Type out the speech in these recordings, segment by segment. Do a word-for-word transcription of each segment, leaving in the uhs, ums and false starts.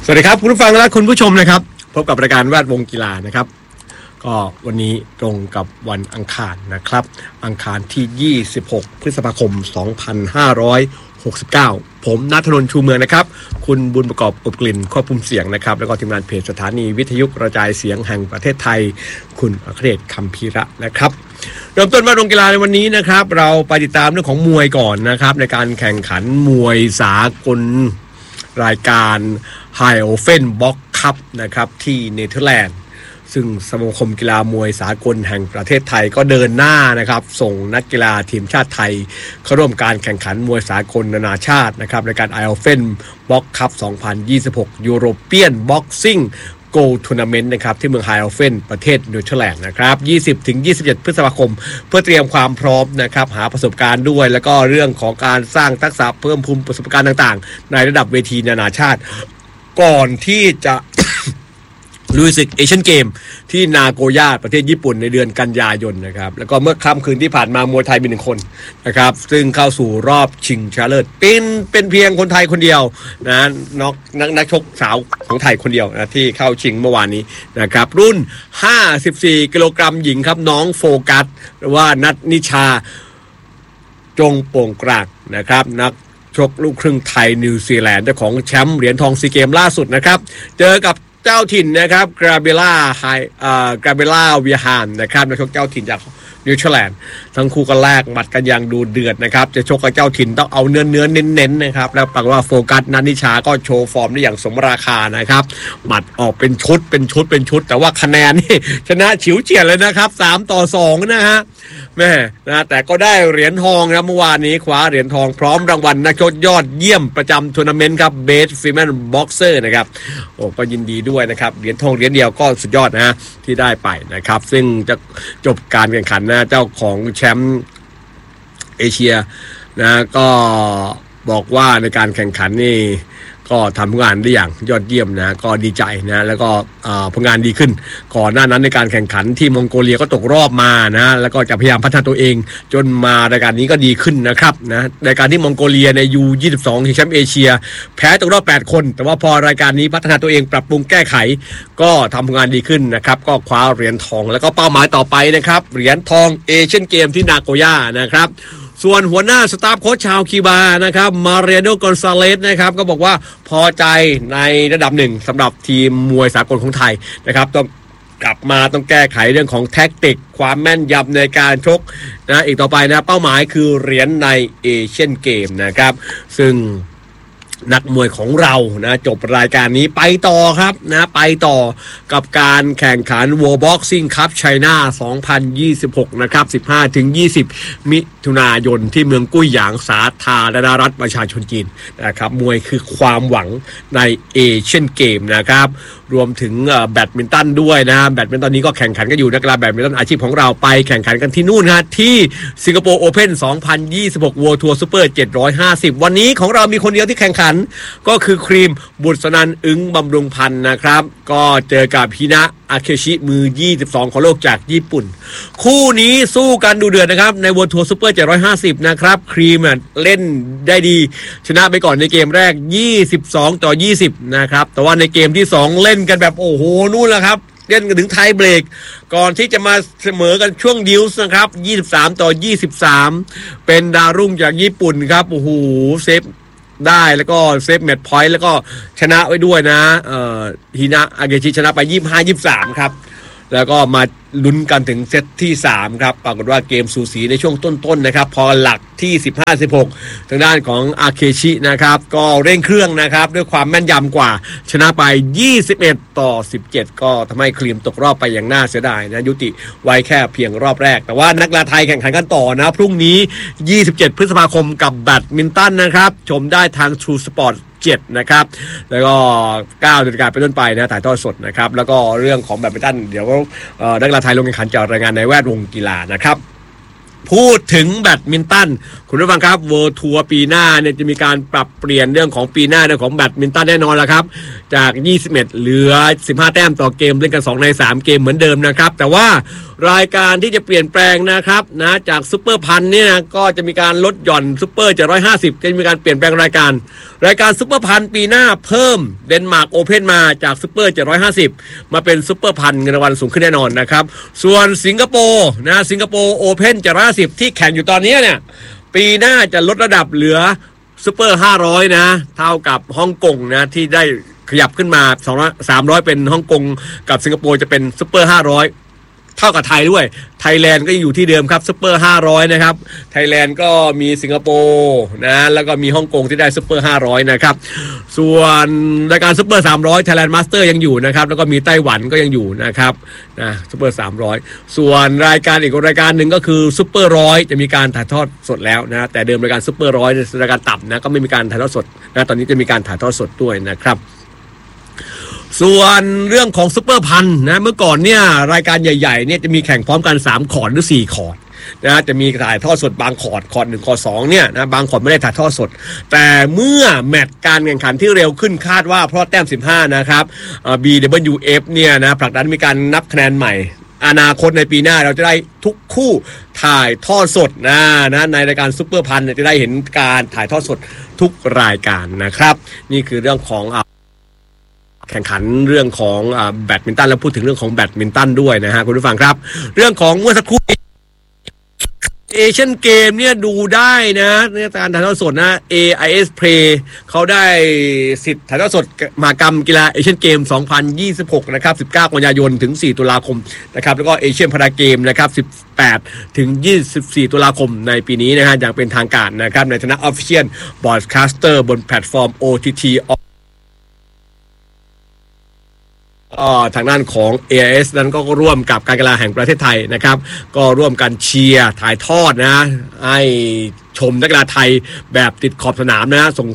สวัสดีครับคุณผู้ฟังและคุณผู้ชมนะครับพบกับรายการแวดวงกีฬานะครับก็วันนี้ตรงกับวันอังคารนะครับอังคารที่ยี่สิบหกพฤษภาคมสองพันห้าร้อยหกสิบเก้าผมณัฐนนท์ชูเมืองนะครับคุณบุญประกอบอบกลิ่นควบคุมเสียงนะครับแล้วก็ทีมงานเพจสถานีวิทยุกระจายเสียงแห่งประเทศไทยคุณอัครเดชคำพีระนะครับเริ่มต้นแวดวงกีฬาในวันนี้นะครับเราไปติดตามเรื่องของมวยก่อนนะครับในการแข่งขันมวยสากลรายการไฮโอเฟนบ็อกคัพนะครับที่เนเธอร์แลนด์ซึ่งสมาคมกีฬามวยสากลแห่งประเทศไทยก็เดินหน้านะครับส่งนักกีฬาทีมชาติไทยเข้าร่วมการแข่งขันมวยสากลนานาชาตินะครับในการไฮโอเฟนบ็อกคัพสองพันยี่สิบหกยูโรเปียนบ็อกซิ่งโกลทัวร์นาเมนต์นะครับที่เมืองไฮโอเฟนประเทศเนเธอร์แลนด์นะครับ ยี่สิบถึงยี่สิบเจ็ด พฤษภาคมเพื่อเตรียมความพร้อมนะครับหาประสบการณ์ด้วยแล้วก็เรื่องของการสร้างทักษะเพิ่มพูนประสบการณ์ต่างๆในระดับเวทีนานาชาติก่อนที่จะ ลุยศึกเอเชียนเกมที่นาโกย่าประเทศญี่ปุ่นในเดือนกันยายนนะครับแล้วก็เมื่อค่ำคืนที่ผ่านมามวยไทยมีหนึ่งคนนะครับซึ่งเข้าสู่รอบชิงชนะเลิศเป็นเป็นเพียงคนไทยคนเดียวนะนักนักนักชกสาวของไทยคนเดียวนะที่เข้าชิงเมื่อวานนี้นะครับรุ่นห้าสิบสี่กิโลกรัมหญิงครับน้องโฟกัสหรือว่านัทนิชาจงโป่งกลางนะครับนักชกลูกครึ่งไทยนิวซีแลนด์เจ้าของแชมป์เหรียญทองซีเกมล่าสุดนะครับเจอกับเจ้าถิ่นนะครับกราเบล่าไฮอ่ากราเบล่าเวียฮานนะครับนักชกเจ้าถิ่นจากนิวซีแลนด์ทั้งคู่ก็แลกหมัดกันอย่างดูเดือดนะครับจะชกกับเจ้าถิ่นต้องเอาเนื้อเนื้อเน้นๆนะครับแล้วปรากฏว่าโฟกัสนันนิชาก็โชว์ฟอร์มได้อย่างสมราคานะครับหมัดออกเป็นชุดเป็นชุดเป็นชุดแต่ว่าคะแนนนี่ชนะฉิวเฉียดเลยนะครับสามต่อสองนะฮะแม่นะแต่ก็ได้เหรียญทองนะเมื่อวานนี้คว้าเหรียญทองพร้อมรางวัลนักชกยอดเยี่ยมประจำทัวร์นาเมนต์ครับเบสฟีแมนบ็อกเซอร์นะครับโอ้ก็ยินดีด้วยนะครับเหรียญทองเหรียญเดียวก็สุดยอดนะฮะที่ได้ไปนะครับซึ่งจะจบการแข่งขันนะเจ้าของแชมป์เอเชียนะก็บอกว่าในการแข่งขันนี่ก็ทำงานได้อย่างยอดเยี่ยมนะก็ดีใจนะแล้วก็ผลงานดีขึ้นก่อนหน้านั้นในการแข่งขันที่มองโกเลียก็ตกรอบมานะแล้วก็จะพยายามพัฒนาตัวเองจนมารายการนี้ก็ดีขึ้นนะครับนะรายการที่มองโกเลียใน ยู ยี่สิบสอง ที่แชมป์เอเชียแพ้ตกรอบแปดคนแต่ว่าพอรายการนี้พัฒนาตัวเองปรับปรุงแก้ไขก็ทำผลงานดีขึ้นนะครับก็คว้าเหรียญทองแล้วก็เป้าหมายต่อไปนะครับเหรียญทองเอเชียนเกมที่นาโกย่านะครับส่วนหัวหน้าสตาฟโค้ชชาวคิวบานะครับมาเรียโดกอนซาเลสนะครับก็บอกว่าพอใจในระดับหนึ่งสำหรับทีมมวยสากลของไทยนะครับต้องกลับมาต้องแก้ไขเรื่องของแท็กติกความแม่นยำในการชกนะอีกต่อไปนะเป้าหมายคือเหรียญในเอเชียนเกมนะครับซึ่งนักมวยของเรานะจบรายการนี้ไปต่อครับนะไปต่อกับการแข่งขัน World Boxing Cup China สองพันยี่สิบหกนะครับ สิบห้าถึงยี่สิบ มิถุนายนที่เมืองกุ้ยหยางสาธารณรัฐประชาชนจีนนะครับมวยคือความหวังในเอเชียนเกมนะครับรวมถึงแบดมินตันด้วยนะแบดมินตันนี้ก็แข่งขันกันอยู่นักกีฬาแบดมินตันอาชีพของเราไปแข่งขันกันที่นู่นฮะที่สิงคโปร์โอเพ่นสองพันยี่สิบหก World Tour Super เจ็ดร้อยห้าสิบวันนี้ของเรามีคนเดียวที่แข่งขันก็คือครีมบุษนันท์อึ้งบำรุงพันธ์นะครับก็เจอกับฮินะอาเคชิมือยี่สิบสองของโลกจากญี่ปุ่นคู่นี้สู้กันดูเดือดนะครับใน World Tour Super เจ็ดร้อยห้าสิบนะครับครีมเล่นได้ดีชนะไปก่อนในเกมแรกยี่สิบสองต่อยี่สิบนะครับแต่ว่าในเกมที่สองเล่นกันแบบโอ้โหนู่นแหละครับเล่นกันถึงไทยเบรกก่อนที่จะมาเสมอกันช่วงดิวส์นะครับยี่สิบสามต่อยี่สิบสามเป็นดาวรุ่งจากญี่ปุ่นครับโอ้โหเซฟได้แล้วก็เซฟแมตช์พอยต์แล้วก็ชนะไว้ด้วยนะเอ่อฮินะอาเกชิชนะไปยี่สิบห้า ยี่สิบสามครับแล้วก็มาลุ้นกันถึงเซตที่สามครับปรากฏว่าเกมสูสีในช่วงต้นๆนะครับพอหลักที่สิบห้า สิบหกทางด้านของอาเคชินะครับก็เร่งเครื่องนะครับด้วยความแม่นยำกว่าชนะไปยี่สิบเอ็ดต่อสิบเจ็ดก็ทำให้ครีมตกรอบไปอย่างน่าเสียดายนะยุติไว้แค่เพียงรอบแรกแต่ว่านักกีฬาไทยแข่งขันกันต่อนะพรุ่งนี้ยี่สิบเจ็ดพฤษภาคมกับแบดมินตันนะครับชมได้ทาง True Sportเจ็ดนะครับแล้วก็เก้านาฬิกาเป็นต้นไปนะถ่ายทอดสดนะครับแล้วก็เรื่องของแบดมินตันเดี๋ยวนักกีฬาไทยลงแข่งขันจะรายงานในแวดวงกีฬานะครับพูดถึงแบดมินตันคุณผู้ฟังครับเวิลด์ทัวร์ปีหน้าเนี่ยจะมีการปรับเปลี่ยนเรื่องของปีหน้าเรื่องของแบดมินตันแน่นอนแล้วครับจากยี่สิบเอ็ดเหลือสิบห้าแต้มต่อเกมเล่นกันสองในสามเกมเหมือนเดิมนะครับแต่ว่ารายการที่จะเปลี่ยนแปลงนะครับนะจากซุปเปอร์พันเนี่ยก็จะมีการลดหย่อนซุปเปอร์จากหนึ่งร้อยห้าสิบจะมีการเปลี่ยนแปลงรายการรายการซุปเปอร์พันปีหน้าเพิ่มเดนมาร์กโอเพ่นมาจากซุปเปอร์จากหนึ่งร้อยห้าสิบมาเป็นซุปเปอร์พันเงินรางวัลสูงขึ้นแน่นอนนะครับส่วนสิงคโปร์นะสิงคโปร์โอเพ่นจากหนึ่งร้อยห้าสิบที่แข่งอยู่ตอนนี้เนี่ยปีหน้าจะลดระดับเหลือซุปเปอร์ห้าร้อยนะเท่ากับฮ่องกงนะที่ได้ขยับขึ้นมาสองร้อย สามร้อยเป็นฮ่องกงกับสิงคโปร์จะเป็นซุปเปอร์ห้าร้อยเท่ากับไทยด้วยไทยแลนด์ก็อยู่ที่เดิมครับซุปเปอร์ห้าร้อยนะครับไทยแลนด์ก็มีสิงคโปร์นะแล้วก็มีฮ่องกงที่ได้ซุปเปอร์ห้าร้อยนะครับส่วนรายการซุปเปอร์สามร้อย Thailand Master ยังอยู่นะครับแล้วก็มีไต้หวันก็ยังอยู่นะครับนะซุปเปอร์สามร้อยส่วนรายการอีกรายการหนึ่งก็คือซุปเปอร์ร้อยจะมีการถ่ายทอดสดแล้วนะแต่เดิมรายการซุปเปอร์ร้อยรายการต่ำนะก็ไม่มีการถ่ายทอดสดนะตอนนี้จะมีการถ่ายทอดสดด้วยนะครับส่วนเรื่องของซุปเปอร์พันนะเมื่อก่อนเนี่ยรายการใหญ่ๆเนี่ยจะมีแข่งพร้อมกันสามคอร์ดหรือสี่คอร์ดนะจะมีถ่ายทอดสดบางคอร์ดคอร์ดหนึ่งคอร์ดสองเนี่ยนะบางคอร์ดไม่ได้ถ่ายทอดสดแต่เมื่อแมตช์การแข่งขันที่เร็วขึ้นคาดว่าเพราะแต้มสิบห้านะครับเอ่อ บี ดับเบิลยู เอฟ เนี่ยนะผลักดันมีการนับคะแนนใหม่อนาคตในปีหน้าเราจะได้ทุกคู่ถ่ายทอดสดนะนะในรายการซุปเปอร์พันจะได้เห็นการถ่ายทอดสดทุกรายการนะครับนี่คือเรื่องของแข่งขันเรื่องของแบดมินตันแล้วพูดถึงเรื่องของแบดมินตันด้วยนะฮะคุณผู้ฟังครับเรื่องของเมื่อสักครู่เอเชียนเกมเนี่ยดูได้นะในการถ่ายทอดสดนะ เอ ไอ เอส Play เขาได้สิทธิ์ถ่ายทอดสดมหกรรมกีฬาเอเชียนเกมสองพันยี่สิบหกนะครับสิบเก้ากันยายนถึงสี่ตุลาคมนะครับแล้วก็เอเชียนพาราเกมนะครับสิบแปดถึงยี่สิบสี่ตุลาคมในปีนี้นะฮะอย่างเป็นทางการนะครับในฐานะ Official Broadcaster บนแพลตฟอร์ม โอ ที ทีก็ทางด้านของ เอ ไอ เอส นั้นก็ร่วมกับการกีฬาแห่งประเทศไทยนะครับก็ร่วมกันเชียร์ถ่ายทอดนะให้ชมนักกีฬาไทยแบบติดขอบสนามนะส่ง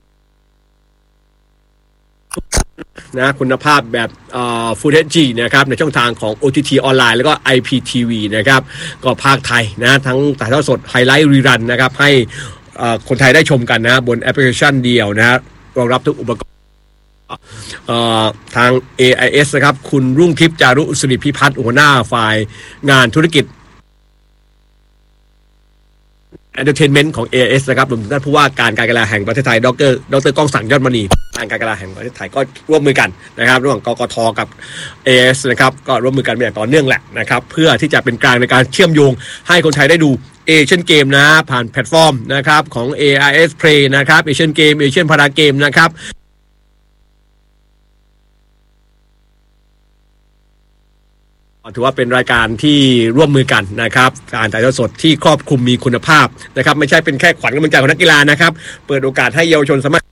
นะคุณภาพแบบเอ่อ Full เอช ดี นะครับในช่องทางของ โอ ที ที ออนไลน์แล้วก็ ไอ พี ที วี นะครับก็ภาคไทยนะทั้งถ่ายทอดสดไฮไลท์รีรันนะครับให้คนไทยได้ชมกันนะบนแอปพลิเคชันเดียวนะรองรับทุกอุปกรณ์ทาง เอ ไอ เอส นะครับคุณรุ่งทิพย์จารุสิริพิพัฒน์หัวหน้าฝ่ายงานธุรกิจ Entertainment ของ เอ ไอ เอส นะครับรวมถึงท่านผู้ว่าการการกีฬาแห่งประเทศไทยดรดรก้องศักดิ์ยอดมณีการการกีฬาแห่งประเทศไทยก็ร่วมมือกันนะครับระหว่างกกทกับ เอ ไอ เอส นะครับก็ร่วมมือกันอย่างต่อเนื่องแหละนะครับเพื่อที่จะเป็นกลางในการเชื่อมโยงให้คนไทยได้ดูเอเชียนเกมนะผ่านแพลตฟอร์มนะครับของ เอ ไอ เอส Play นะครับเอเชียนเกมเอเชียนพาราเกมนะครับถือว่าเป็นรายการที่ร่วมมือกันนะครับการถ่ายทอดสดที่ครอบคลุมมีคุณภาพนะครับไม่ใช่เป็นแค่ขวัญกำลังใจของนักกีฬานะครับเปิดโอกาสให้เยาวชนสามารถ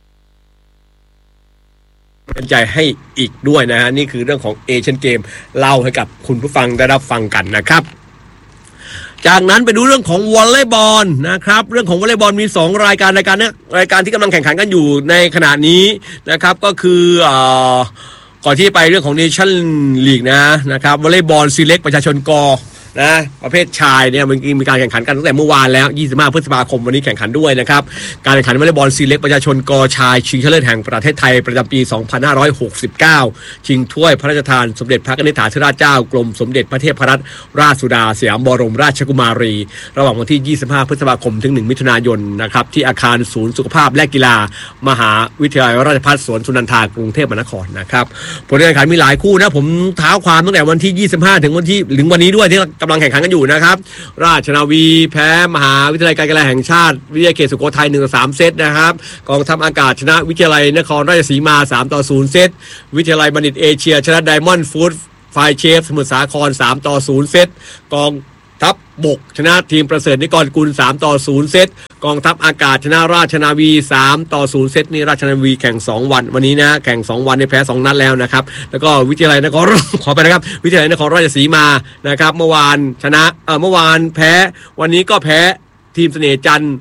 เป็นใจให้อีกด้วยนะฮะนี่คือเรื่องของเอเชียนเกมเล่าให้กับคุณผู้ฟังได้รับฟังกันนะครับจากนั้นไปดูเรื่องของวอลเลย์บอลนะครับเรื่องของวอลเลย์บอลมีสองรายการรายการนี้รายการที่กำลังแข่งขันกันอยู่ในขณะนี้นะครับก็คืออ่าก่อนที่ไปเรื่องของ Nation League นะนะครับวอลเลย์บอลซีเล็กประชาชนกนะประเภทชายเนี่ยมันมีการแข่งขันกันตั้งแต่เมื่อวานแล้วยี่สิบห้าพฤษภาคมวันนี้แข่งขันด้วยนะครับการแข่งขันวอลเลย์บอลซีเล็กประชาชนกชายชิงชนะเลิศแห่งประเทศไทยประจำปีสองพันห้าร้อยหกสิบเก้าชิงถ้วยพระราชทานสมเด็จพระนิธิถาธิราชเจ้ากรมสมเด็จพระเทพรัตนราชสุดาสยามบรมราชกุมารีระหว่างวันที่ยี่สิบห้าพฤษภาคมถึงหนึ่งมิถุนายนนะครับที่อาคารศูนย์สุขภาพและกีฬามหาวิทยาลัยราชภัฏสวนสุนันทากรุงเทพมหานครนะครับผลการแข่งขันมีหลายคู่นะผมเท้าความตั้งแต่วันที่ยี่สิบห้าถึงวันที่ถึงวันนี้ด้วยที่กำลังแข่งขันกันอยู่นะครับราชนาวีแพ้มหาวิทยาลัยการกีฬาแห่งชาติวิทยาเขตสุโขทัยหนึ่งต่อสามเซตนะครับกองทัพอากาศชนะวิทยาลัยนครราชสีมาสามต่อศูนย์เซตวิทยาลัยบัณฑิตเอเชียชนะไดมอนด์ฟู้ดไฟเชฟสมุทรสาครสามต่อศูนย์เซตกองทัพบกชนะทีมประเสริฐนิกรกุลสามต่อศูนย์เซตกองทัพอากาศชนะราชนาวีสามต่อศูนย์เซตนี่ราชนาวีแข่งสองวันวันนี้นะแข่งสองวันในแพ้สองนัดแล้วนะครับแล้วก็วิทยาลัยนครขอไปนะครับวิทยาลัยนครราชสีมานะครับเมื่อวานชนะเอ่อเมื่อวานแพ้วันนี้ก็แพ้ทีมเสน่ห์จันทร์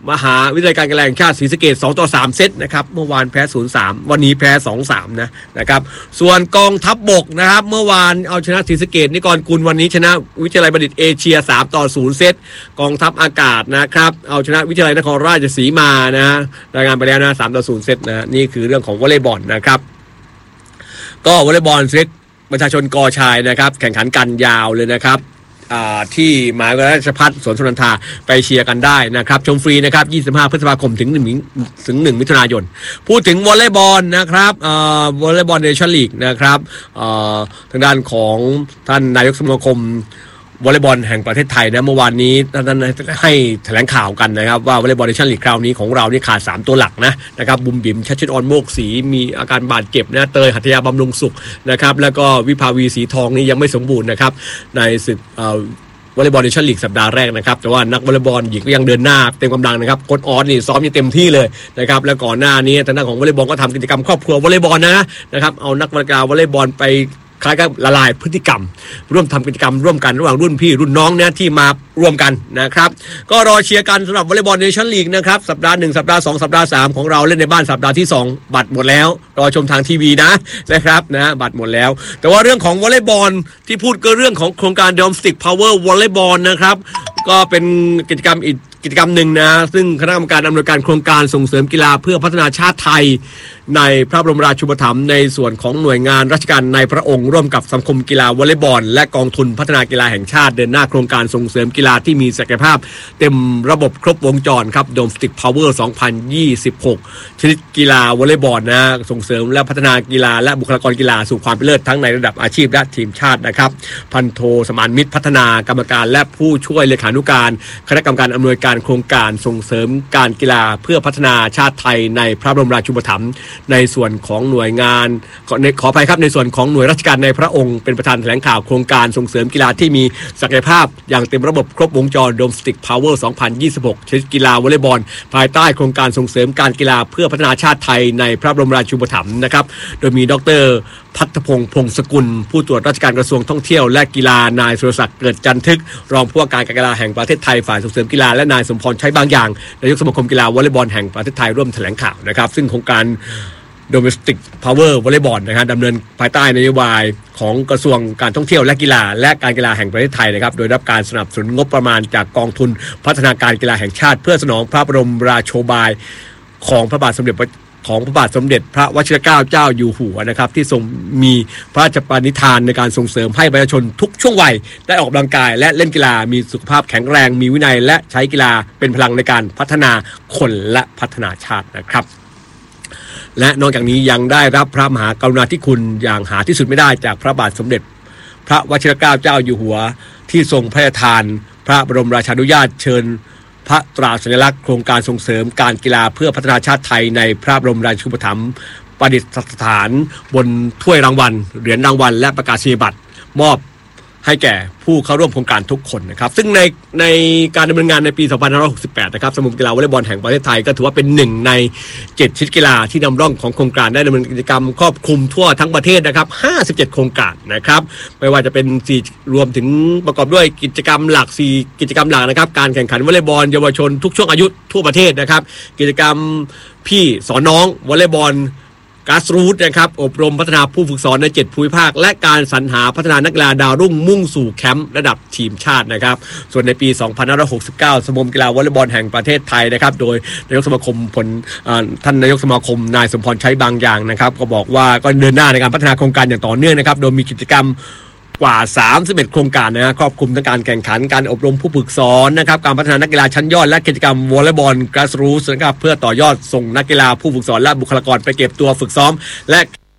มหาวิทยาลัยการกีฬาแห่งชาติศรีสะเกษสองต่อสามเซตนะครับเมื่อวานแพ้ ศูนย์ สาม วันนี้แพ้ สอง สาม นะนะครับส่วนกองทัพบกนะครับเมื่อวานเอาชนะศรีสะเกษนิกรกุลวันนี้ชนะวิทยาลัยบัณฑิตเอเชียสามต่อศูนย์เซตกองทัพอากาศนะครับเอาชนะวิทยาลัยนครราชสีมานะรายงานไปแล้วนะสามต่อศูนย์เซตนะนี่คือเรื่องของวอลเลย์บอลนะครับก็วอลเลย์บอลเซตประชาชนกอชายนะครับแข่งขันกันยาวเลยนะครับที่มหาวิทยาลัยราชภัฏสวนสุนันทาไปเชียร์กันได้นะครับชมฟรีนะครับยี่สิบห้าพฤษภาคมถึงหนึ่งถึงหนึ่งมิถุนายนพูดถึงวอลเลย์บอลนะครับวอลเลย์บอลเนชั่นลีกนะครับทางด้านของท่านนายกสมาคมวอลเลย์บอลแห่งประเทศไทยนะเมื่อวานนี้ท่านให้แถลงข่าวกันนะครับว่าวอลเลย์บอลเนชั่นลีกคราวนี้ของเรานี่ขาดสามตัวหลักนะนะครับบุ๋มบิ๋มชัชชิดออนโมกศรีมีอาการบาดเจ็บนะเตยหัตถยาบำรุงสุขนะครับแล้วก็วิภาวีสีทองนี่ยังไม่สมบูรณ์นะครับในศึกวอลเลย์บอลเนชั่นลีกสัปดาห์แรกนะครับแต่ว่านักวอลเลย์บอลหญิงก็ยังเดินหน้าเต็มกำลังนะครับโค้ชออสนี่ซ้อมยังเต็มที่เลยนะครับแล้วก่อนหน้านี้ทางด้านของวอลเลย์บอลก็ทำกิจกรรมครอบครัววอลเลย์บอลนะนะครับเอานักวอลเลย์บอลไปคล้ายกับละลายพฤติกรรมร่วมทำกิจกรรมร่วมกันระหว่างรุ่นพี่รุ่นน้องเนี่ยที่มาร่วมกันนะครับก็รอเชียร์กันสำหรับวอลเลย์บอลเนชั่นลีกนะครับสัปดาห์หนึ่งสัปดาห์สองสัปดาห์สามของเราเล่นในบ้านสัปดาห์ที่สองบัตรหมดแล้วรอชมทางทีวีนะนะครับนะบัตรหมดแล้วแต่ว่าเรื่องของวอลเลย์บอลที่พูดก็เรื่องของโครงการ Domestic Power Volleyball นะครับก็เป็นกิจกรรมอีกกิจกรรมหนึ่งนะซึ่งคณะกรรมการอำนวยการโครงการส่งเสริมกีฬาเพื่อพัฒนาชาติไทยในพระบรมราชูปถัมภ์ในส่วนของหน่วยงานราชการในพระองค์ร่วมกับสังคมกีฬาวอลเลย์บอลและกองทุนพัฒนากีฬาแห่งชาติเดินหน้าโครงการส่งเสริมกีฬาที่มีศักยภาพเต็มระบบครบวงจรครับ Domestic Power สองพันยี่สิบหกชนิดกีฬาวอลเลย์บอลนะส่งเสริมและพัฒนากีฬาและบุคลากรกีฬาสู่ความเป็นเลิศทั้งในระดับอาชีพและทีมชาตินะครับพันโทสมานมิตรพัฒนากรรมการและผู้ช่วยเลขานุการคณะกรรมการอำนวยการโครงการส่งเสริมการกีฬาเพื่อพัฒนาชาติไทยในพระบรมราชูปถัมภ์ในส่วนของหน่วยงานขออภัยครับในส่วนของหน่วยราชการในพระองค์เป็นประธานแถลงข่าวโครงการส่งเสริมกีฬาที่มีศักยภาพอย่างเต็มระบบครบวงจร Domestic Power สองพันยี่สิบหกชนิดกีฬาวอลเลย์บอลภายใต้โครงการส่งเสริมการกีฬาเพื่อพัฒนาชาติไทยในพระบรมราชูปถัมภ์นะครับโดยมีดร.พัฒพงษ์พงศกุลผู้ตรวจราชการกระทรวงท่องเที่ยวและกีฬานายสุรศักดิ์เกิดจันทึกรองผู้ว่าการการกีฬาแห่งประเทศไทยฝ่ายส่งเสริมกีฬาและนายสมพรใช้บางอย่างนายกสมาคมกีฬาวอลเลย์บอลแห่งประเทศไทยร่วมแถลงข่าวนะครับซึ่งโครงการ Domestic Power Volleyball นะครับดำเนินภายใต้นโยบายของกระทรวงการท่องเที่ยวและกีฬาและการกีฬาแห่งประเทศไทยนะครับโดยรับการสนับสนุนงบประมาณจากกองทุนพัฒนาการกีฬาแห่งชาติเพื่อสนองพระบรมราโชบายของพระบาทสมเด็จของพระบาทสมเด็จพระวชิรเกล้าเจ้าอยู่หัวนะครับที่ทรงมีพระราชปณิธานในการส่งเสริมให้ประชาชนทุกช่วงวัยได้ออกกำลังกายและเล่นกีฬามีสุขภาพแข็งแรงมีวินัยและใช้กีฬาเป็นพลังในการพัฒนาคนและพัฒนาชาตินะครับและนอกจากนี้ยังได้รับพระมหากรุณาธิคุณอย่างหาที่สุดไม่ได้จากพระบาทสมเด็จพระวชิรเกล้าเจ้าอยู่หัวที่ทรงพระราชทานพระบรมราชานุญาตเชิญพระตราสัญลักษณ์โครงการส่งเสริมการกีฬาเพื่อพัฒนาชาติไทยในพระบรมราชูปถัมภ์ประดิษฐานบนถ้วยรางวัลเหรียญรางวัลและประกาศนียบัตรมอบให้แก่ผู้เข้าร่วมโครงการทุกคนนะครับซึ่งในในการดำเนินงานในปีสองพันห้าร้อยหกสิบแปดนะครับสมาคมกีฬาวอลเลย์บอลแห่งประเทศไทยก็ถือว่าเป็นหนึ่งในเจ็ดชนิดกีฬาที่นำร่องของโครงการได้ดำเนินกิจกรรมครอบคลุมทั่วทั้งประเทศนะครับห้าสิบเจ็ดโครงการนะครับไม่ว่าจะเป็นสี่รวมถึงประกอบด้วยกิจกรรมหลักสี่กิจกรรมหลักนะครับการแข่งขันวอลเลย์บอลเยาวชนทุกช่วงอายุทั่วประเทศนะครับกิจกรรมพี่สอนน้องวอลเลย์บอลการ์สรูทนะครับอบรมพัฒนาผู้ฝึกสอนในเจ็ดภูมิภาคและการสรรหาพัฒนานักกีฬาดาวรุ่งมุ่งสู่แคมป์ระดับทีมชาตินะครับส่วนในปีสองพันห้าร้อยหกสิบเก้าสมาคมกีฬาวอลเลย์บอลแห่งประเทศไทยนะครับโดยนายกสมาคมผลท่านนายกสมาคมนายสมพรใช้บางอย่างนะครับก็บอกว่าก็เดินหน้าในการพัฒนาโครงการอย่างต่อเนื่องนะครับโดยมีกิจกรรมกว่าสามสิบเอ็ดโครงการนะครอบคลุมทั้งการแข่งขันการอบรมผู้ฝึกสอนนะครับการพัฒนานักกีฬาชั้นยอดและกิจกรรมวอลเลย์บอลกราสรูทนะครับเพื่อต่อยอดส่งนักกีฬาผู้ฝึกสอนและบุคลากรไปเก็บตัวฝึกซ้อมและ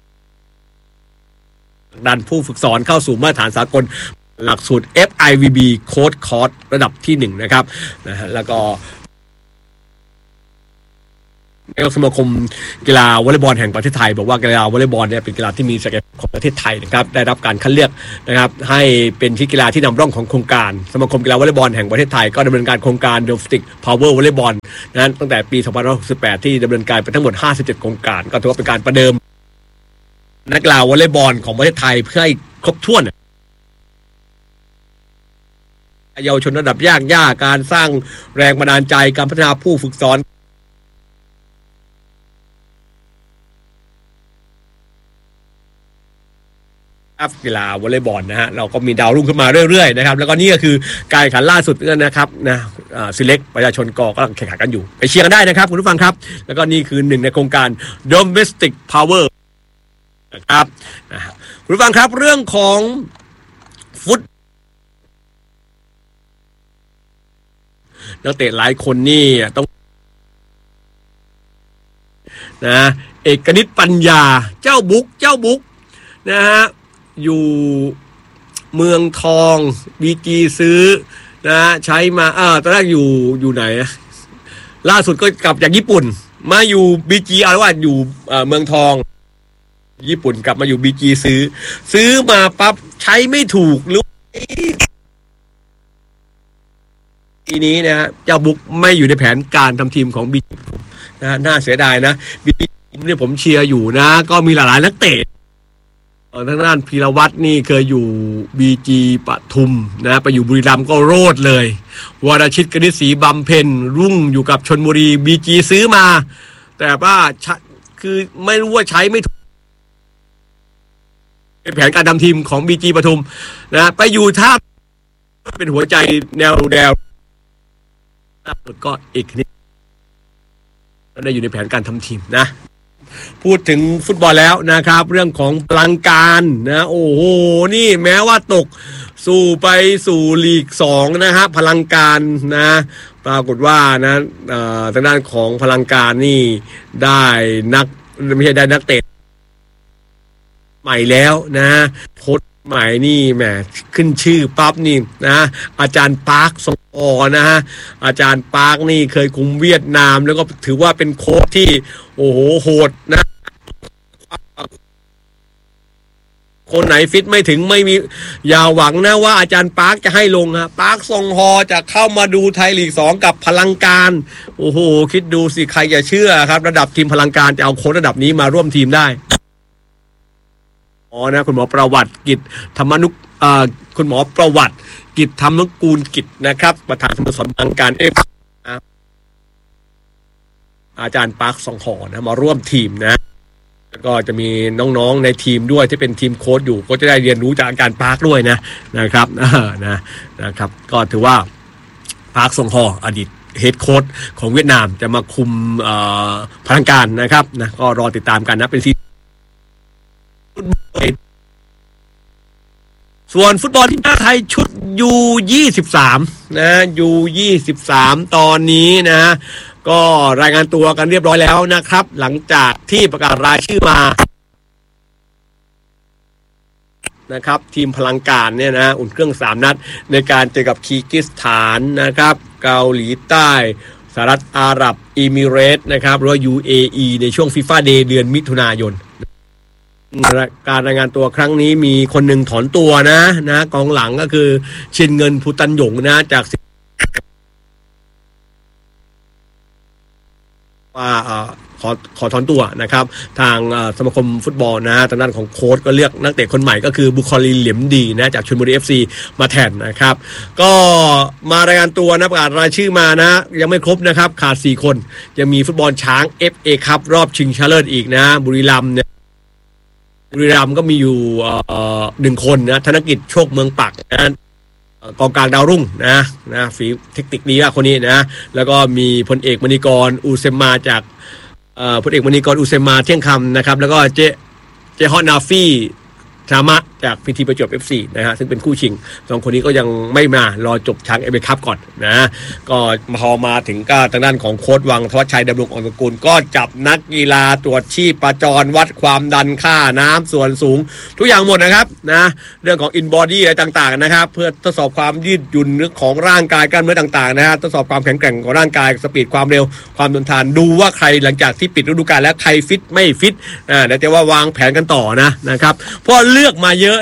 ดันผู้ฝึกสอนเข้าสู่มาตรฐานสากลหลักสูตร เอฟ ไอ วี บี Code Course ระดับที่หนึ่งนะครับนะฮะแล้วก็นายกสมาคมกีฬาวอลเลย์บอลแห่งประเทศไทยบอกว่ากีฬาวอลเลย์บอลเนี่ยเป็นกีฬาที่มีศักยภาพของประเทศไทยนะครับได้รับการคัดเลือกนะครับให้เป็นที่กีฬาที่นำร่องของโครงการสมาคมกีฬาวอลเลย์บอลแห่งประเทศไทยก็ดำเนินการโครงการ Domestic Power Volleyball นั้นตั้งแต่ปีสองพันห้าร้อยหกสิบแปดที่ดำเนินการไปทั้งหมดห้าสิบเจ็ดโครงการก็ถือว่าเป็นการประเดิมนักกีฬาวอลเลย์บอลของประเทศไทยเพื่อให้ครบถ้วนเยาวชนระดับยากย่าการสร้างแรงบันดาลใจการพัฒนาผู้ฝึกสอนกีฬาวอลเลย์บอลนะฮะเราก็มีดาวรุ่งขึ้นมาเรื่อยๆนะครับแล้วก็นี่ก็คือการแข่งขันล่าสุดนะครับนะซีเล็กประชาชนกกำลังแข่งขันกันอยู่ไปเชียร์กันได้นะครับคุณผู้ฟังครับแล้วก็นี่คือหนึ่งในโครงการ Domestic Power นะครับนะคุณผู้ฟังครับเรื่องของฟุตนักเตะหลายคนนี่ต้องนะเอกนิตปัญญาเจ้าบุ๊กเจ้าบุ๊กนะฮะอยู่เมืองทองบีจีซื้อนะใช้มาเออตอนแรกอยู่อยู่ไหนล่าสุดก็กลับจากญี่ปุ่นมาอยู่บีจีเอาว่าอยู่เมืองทองญี่ปุ่นกลับมาอยู่บีจีซื้อซื้อมาปั๊บใช้ไม่ถูกหรือทีนี้นะฮะเจ้าบุ๊กไม่อยู่ในแผนการทำทีมของบีจีนะน่าเสียดายนะบีจีเนี่ยผมเชียร์อยู่นะก็มีหลายๆนักเตะทางด้านพีรวัตรนี่เคยอยู่บีจีปทุมนะไปอยู่บุรีรัมย์ก็โรดเลยวรชิตกนิษฐ์ศรีบำเพ็ญรุ่งอยู่กับชลบุรีบีจีซื้อมาแต่ว่าคือไม่รู้ว่าใช้ไม่ถูกเป็นแผนการทำทีมของบีจีปทุมนะไปอยู่ท่าเป็นหัวใจแนวแนวก็อีกนิดได้อยู่ในแผนการทำทีมนะพูดถึงฟุตบอลแล้วนะครับเรื่องของพลังการนะโอ้โหนี่แม้ว่าตกสู่ไปสู่ลีกสองนะฮะพลังการนะปรากฏว่านะทางด้านของพลังการนี่ได้นักไม่ใช่ได้นักเตะใหม่แล้วนะโค้ชใหม่นี่แหมขึ้นชื่อปั๊บนี่นะอาจารย์ปาร์คซงอนะฮะอาจารย์ปาร์คนี่เคยคุมเวียดนามแล้วก็ถือว่าเป็นโค้ชที่โอ้โหโหดนะคนไหนฟิตไม่ถึงไม่มีอย่าหวังนะว่าอาจารย์ปาร์คจะให้ลงฮะปาร์คซงฮอจะเข้ามาดูไทยลีกสองกับพลังการโอ้โหคิดดูสิใครจะเชื่อครับระดับทีมพลังการจะเอาโค้ชระดับนี้มาร่วมทีมได้อ๋อนะคุณหมอประวัติกิจธรรมนุอ่าคุณหมอประวัติกิจธรรมนุกูลกิจนะครับประธานสโมสรพลังการเอฟอาจารย์ปาร์คซงฮอนะมาร่วมทีมนะแล้วก็จะมีน้องๆในทีมด้วยที่เป็นทีมโค้ชอยู่ก็จะได้เรียนรู้จากอาจารย์ปาร์คด้วยนะนะครับนะนะครับก็ถือว่าปาร์คซงฮออดีตเฮดโค้ชของเวียดนามจะมาคุมพลังการนะครับนะก็รอติดตามกันนะเป็นทีส่วนฟุตบอลทีมชาติไทยชุด ยู ยี่สิบสาม นะ ยู ยี่สิบสาม ตอนนี้นะก็รายงานตัวกันเรียบร้อยแล้วนะครับหลังจากที่ประกาศรายชื่อมานะครับทีมพลังการเนี่ยนะอุ่นเครื่องสามนัดในการเจอกับคีร์กิสถานนะครับเกาหลีใต้สหรัฐอาหรับเอมิเรตส์นะครับหรือว่า ยู เอ อี ในช่วง FIFA Day เดือนมิถุนายนการรายงานตัวครั้งนี้มีคนหนึ่งถอนตัวนะนะกองหลังก็คือชินเงินภูตันหยงนะจากว่าขอขอถอนตัวนะครับทางสมาคมฟุตบอลนะทางด้านของโค้ชก็เลือกนักเตะคนใหม่ก็คือบุคลีเหลียมดีนะจากชลบุรี เอฟ ซี มาแทนนะครับก็มารายงานตัวนะประกาศรายชื่อมานะยังไม่ครบนะครับขาดสี่คนยังมีฟุตบอลช้าง เอฟ เอ คัพรอบชิงชนะเลิศอีกนะบุรีรัมย์เนี่ยบุรีรัมย์ก็มีอยู่หนึ่งคนนะธนกิจโชคเมืองปักนะกองกลางดาวรุ่งนะนะฝีเทคนิคดีมากคนนี้นะแล้วก็มีพลเอกมณีกรอูเซมาจากพลเอกมณีกรอูเซมาเที่ยงคำนะครับแล้วก็เจเจฮอนนาฟี่ธามะจากพีทีประจวบ เอฟ ซี นะฮะซึ่งเป็นคู่ชิงสองคนนี้ก็ยังไม่มารอจบช้างเอฟเอคัพก่อนนะก็พอมาถึงก็ทางด้านของโค้ชวังธวัชชัยดำรงอ่อนสกุลก็จับนักกีฬาตรวจชีพประจรวัดความดันค่าน้ำส่วนสูงทุกอย่างหมดนะครับนะเรื่องของอินบอดี้อะไรต่างๆนะครับเพื่อทดสอบความยืดหยุ่นของร่างกายกล้ามเนื้อต่างๆนะฮะทดสอบความแข็งแกร่งของร่างกายสปีดความเร็วความทนทานดูว่าใครหลังจากที่ปิดฤดูกาลแล้วใครฟิตไม่ฟิตอ่าเดี๋ยวจะว่าวางแผนกันต่อนะนะครับเพราะเลือกมาเยอะเนี่ย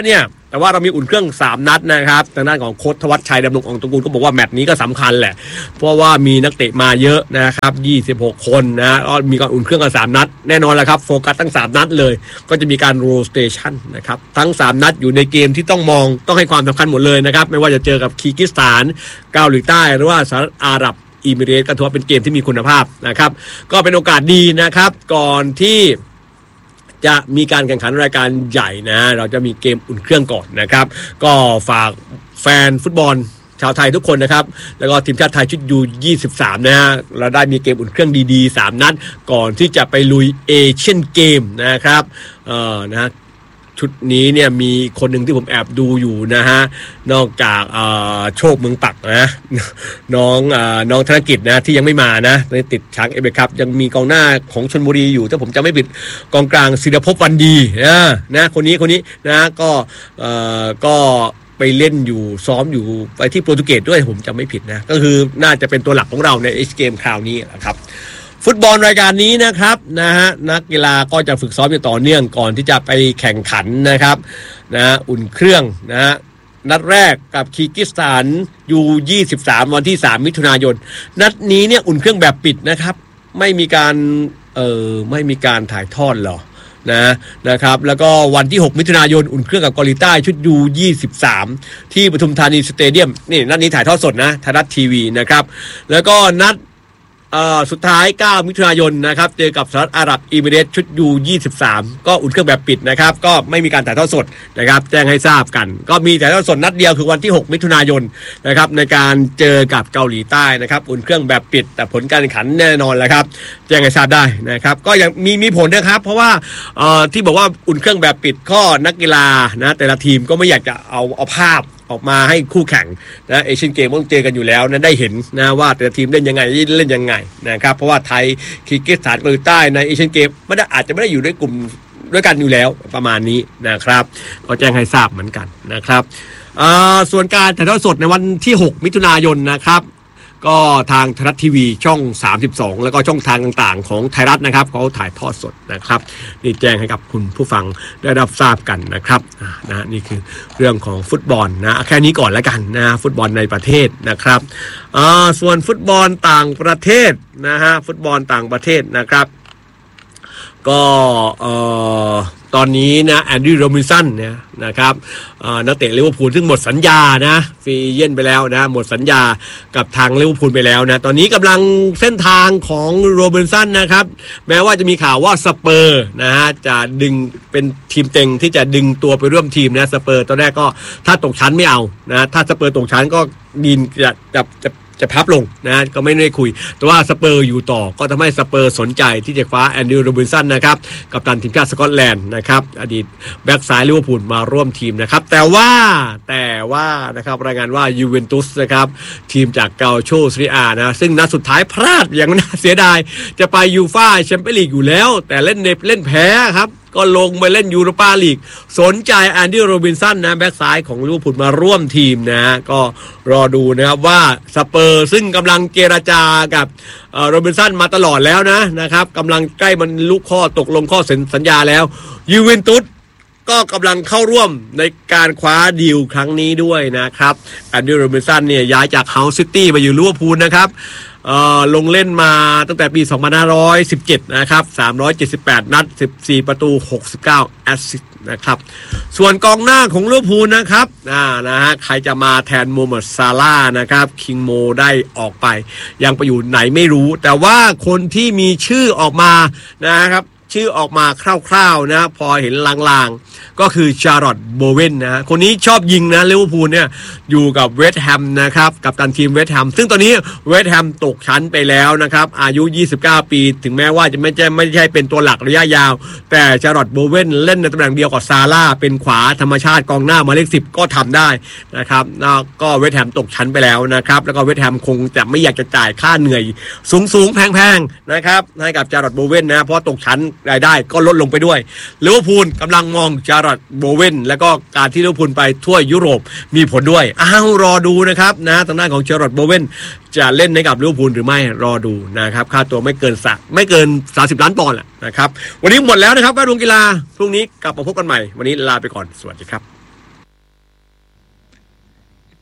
แต่ว่าเรามีอุ่นเครื่องสามนัดนะครับทางด้านของโค้ชธวัชชัยดำรงอ่องตระกูลก็บอกว่าแมตช์นี้ก็สำคัญแหละเพราะว่ามีนักเตะมาเยอะนะครับยี่สิบหกคนนะก็มีการอุ่นเครื่องกันสามนัดแน่นอนแหละครับโฟกัสทั้งสามนัดเลยก็จะมีการโรสเตชันนะครับทั้งสามนัดอยู่ในเกมที่ต้องมองต้องให้ความสำคัญหมดเลยนะครับไม่ว่าจะเจอกับคีร์กิสถานเกาหลีใต้หรือว่าสหรัฐอาหรับอิมิเรตส์ก็ถือว่าเป็นเกมที่มีคุณภาพนะครับก็เป็นโอกาสดีนะครับก่อนที่จะมีการแข่งขันรายการใหญ่นะเราจะมีเกมอุ่นเครื่องก่อนนะครับก็ฝากแฟนฟุตบอลชาวไทยทุกคนนะครับแล้วก็ทีมชาติไทยชุดยูยี่สิบสามนะฮะเราได้มีเกมอุ่นเครื่องดีๆสามนัดก่อนที่จะไปลุยเอเชียนเกมนะครับเอ่อนะชุดนี้เนี่ยมีคนหนึ่งที่ผมแอบดูอยู่นะฮะนอกจากโชคเมืองปักนะน้องน้องธนกิจนะที่ยังไม่มานะในติดช้างเอเบครับยังมีกองหน้าของชลบุรีอยู่ถ้าผมจำไม่ผิดกองกลางศิรภพวันดีนะนะคนนี้คนนี้นะก็ก็ไปเล่นอยู่ซ้อมอยู่ไปที่โปรตุเกสด้วยผมจำไม่ผิดนะก็คือน่าจะเป็นตัวหลักของเราในเอเชียนเกมคราวนี้นะครับฟุตบอลรายการนี้นะครับนะฮะนักกีฬาก็จะฝึกซ้อมอย่างต่อเนื่องก่อนที่จะไปแข่งขันนะครับนะอุ่นเครื่องนะฮะนัดแรกกับคีร์กิสถานยูยี่สิบสามวันที่สามมิถุนายนนัดนี้เนี่ยอุ่นเครื่องแบบปิดนะครับไม่มีการเอ่อไม่มีการถ่ายทอดหรอนะนะครับแล้วก็วันที่หกมิถุนายนอุ่นเครื่องกับเกาหลีใต้ชุดยูยี่สิบสามที่ปทุมธานีสเตเดียมนี่นัดนี้ถ่ายทอดสดนะไทยรัฐทีวีนะครับแล้วก็นัดเอ่อสุดท้ายเก้ามิถุนายนนะครับเจอกับสหรัฐอาหรับอิมิเรตส์ชุดยูยี่สิบสามก็อุ่นเครื่องแบบปิดนะครับก็ไม่มีการถ่ายทอดสดนะครับแจ้งให้ทราบกันก็มีถ่ายทอดสดนัดเดียวคือวันที่หกมิถุนายนนะครับในการเจอกับเกาหลีใต้นะครับอุ่นเครื่องแบบปิดแต่ผลการแข่งขันแน่นอนแหละครับแจ้งให้ทราบได้นะครับก็ยังมีมีผลนะครับเพราะว่าเอ่อที่บอกว่าอุ่นเครื่องแบบปิดก็นักกีฬานะแต่ละทีมก็ไม่อยากจะเอาเอาภาพออกมาให้คู่แข่งนะเอเชียนเกมต้องเจอกันอยู่แล้วนะได้เห็นนะว่าแต่ละทีมเล่นยังไงเล่นยังไงนะครับเพราะว่าไทยคีร์กิสถานเกาหลีใต้ในเอเชียนเกมไม่ได้อาจจะไม่ได้อยู่ในกลุ่มด้วยกันอยู่แล้วประมาณนี้นะครับก็แจ้งให้ทราบเหมือนกันนะครับส่วนการถ่ายทอดสดในวันที่หกมิถุนายนนะครับก็ทางไทยรัฐทีวีช่องสามสิบสองแล้วก็ช่องทางต่างๆของไทยรัฐนะครับเขาถ่ายทอดสดนะครับนี่แจ้งให้กับคุณผู้ฟังได้รับทราบกันนะครับนะนี่คือเรื่องของฟุตบอลนะแค่นี้ก่อนแล้วกันนะฟุตบอลในประเทศนะครับส่วนฟุตบอลต่างประเทศนะฮะฟุตบอลต่างประเทศนะครับก็เอ่อตอนนี้นะแอนดี้โรบินสันเนี่ยนะครับนักเตะลิเวอร์พูลซึ่งหมดสัญญานะฟรีเย่นไปแล้วนะหมดสัญญากับทางลิเวอร์พูลไปแล้วนะตอนนี้กำลังเส้นทางของโรบินสันนะครับแม้ว่าจะมีข่าวว่าสเปอร์นะฮะจะดึงเป็นทีมเต็งที่จะดึงตัวไปร่วมทีมนะสเปอร์ตอนแรกก็ถ้าตกชั้นไม่เอานะถ้าสเปอร์ตกชั้นก็ดินจะจะจะจะพับลงนะก็ไม่ได้คุยแต่ว่าสเปอร์อยู่ต่อก็ทำให้สเปอร์สนใจที่จะคว้าแอนดรูว์ โรบินสันนะครับกัปตันทีมชาติสกอตแลนด์นะครับอดีตแบ็กซ้ายลิเวอร์พูลมาร่วมทีมนะครับแต่ว่าแต่ว่านะครับรายงานว่ายูเวนตุสนะครับทีมจากเกาโชซีเรียนะซึ่งนัดสุดท้ายพลาดอย่างน่าเสียดายจะไปยูฟ่าแชมเปี้ยนลีกอยู่แล้วแต่เล่นเนเล่นแพ้ครับก็ลงไปเล่นยูโรปาลีกสนใจแอนดี้โรบินสันนะแบ็กซ้ายของลิเวอร์พูลมาร่วมทีมนะก็รอดูนะครับว่าสเปอร์ซึ่งกำลังเจรจากับโรบินสันมาตลอดแล้วนะนะครับกำลังใกล้มันลุกข้อตกลงข้อสัญญาแล้วยูเวนตุสก็กำลังเข้าร่วมในการคว้าดีลครั้งนี้ด้วยนะครับแอนดี้โรบินสันเนี่ยย้ายจากเฮาส์ซิตี้มาอยู่ลิเวอร์พูลนะครับเอ่อลงเล่นมาตั้งแต่ปีสองพันห้าร้อยสิบเจ็ดนะครับสามร้อยเจ็ดสิบแปดนัดสิบสี่ประตูหกสิบเก้าแอสซิสต์นะครับส่วนกองหน้าของลิเวอร์พูลนะครับอ่านะฮะใครจะมาแทนโมฮัมหมัดซาลาห์นะครับคิงโมได้ออกไปยังไปอยู่ไหนไม่รู้แต่ว่าคนที่มีชื่อออกมานะครับชื่อออกมาคร่าวๆนะพอเห็นลางๆก็คือชาร์ลอตโบเวนนะคนนี้ชอบยิงนะลิเวอร์พูลเนี่ยอยู่กับเวสต์แฮมนะครับกับตันทีมเวสต์แฮมซึ่งตอนนี้เวสต์แฮมตกชั้นไปแล้วนะครับอายุยี่สิบเก้าปีถึงแม้ว่าจะไม่ใช่ไม่ใช่เป็นตัวหลักระยะยาวแต่ชาร์ลอตโบเวนเล่นในตำแหน่งเดียวกับซาร่าเป็นขวาธรรมชาติกองหน้าหมายเลขสิบก็ทำได้นะครับก็เวสต์แฮมตกชั้นไปแล้วนะครับแล้วก็เวสต์แฮมคงจะไม่อยากจะจ่ายค่าเหนื่อยสูงๆแพงๆนะครับให้กับชาร์ลอตโบเวนนะเพราะตกชั้นรายได้ก็ลดลงไปด้วยลิเวอร์พูลกำลังมองจาร์ลอตโบเวนแล้วก็การที่ลิเวอร์พูลไปทั่วยุโรปมีผลด้วยอ้าวรอดูนะครับนะทางด้านของจาร์ลอตโบเวนจะเล่นให้กับลิเวอร์พูลหรือไม่รอดูนะครับค่าตัวไม่เกินสักไม่เกินสามสิบล้านปอนด์แหละนะครับวันนี้หมดแล้วนะครับแวดวงกีฬาพรุ่งนี้กลับมาพบกันใหม่วันนี้ลาไปก่อนสวัสดีครับ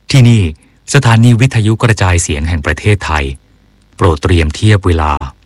ที่นี่สถานีวิทยุกระจายเสียงแห่งประเทศไทยโปรดเตรียมเทียบเวลา